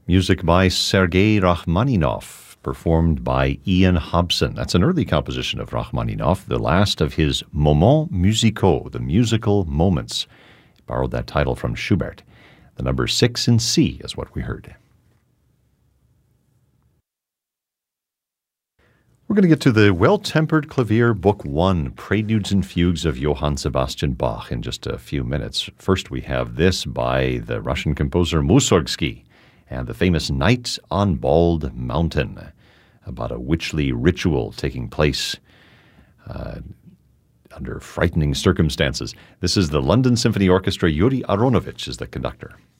Music by Sergei Rachmaninoff, performed by Ian Hobson. That's an early composition of Rachmaninoff, the last of his Moments musicaux, the musical moments. He borrowed that title from Schubert. The number 6 in C is what we heard. We're going to get to the Well-Tempered Clavier, Book 1, Preludes and Fugues of Johann Sebastian Bach in just a few minutes. First, we have this by the Russian composer Mussorgsky and the famous Night on Bald Mountain, about a witchly ritual taking place under frightening circumstances. This is the London Symphony Orchestra. Yuri Aronovich is the conductor.